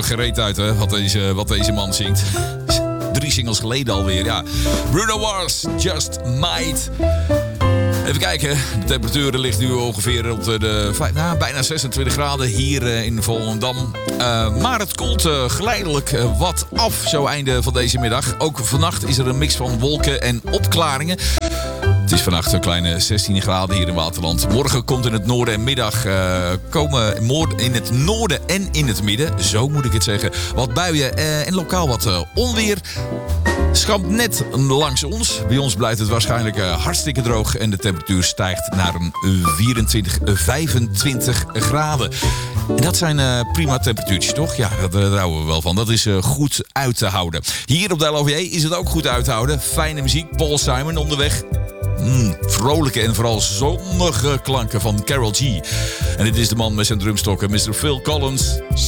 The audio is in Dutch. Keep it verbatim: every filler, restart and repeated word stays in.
gereed uit, hè, wat deze, wat deze man zingt. Drie singles geleden alweer, ja. Bruno Mars, Just Might. Even kijken, de temperatuur ligt nu ongeveer rond de nou, bijna zesentwintig graden hier in Volendam. Uh, maar het koelt uh, geleidelijk uh, wat af, zo einde van deze middag. Ook vannacht is er een mix van wolken en opklaringen. Het is vannacht een kleine zestien graden hier in Waterland. Morgen komt in het noorden en middag uh, komen in het noorden en in het midden, zo moet ik het zeggen, wat buien uh, en lokaal wat uh, onweer. Schampt net langs ons. Bij ons blijft het waarschijnlijk uh, hartstikke droog en de temperatuur stijgt naar een vierentwintig, vijfentwintig graden. En dat zijn uh, prima temperatuurtjes, toch? Ja, dat, uh, daar houden we wel van. Dat is uh, goed uit te houden. Hier op de L O V J is het ook goed uit te houden. Fijne muziek, Paul Simon onderweg. Mm, vrolijke en vooral zonnige klanken van Karol G. En dit is de man met zijn drumstokken, mister Phil Collins.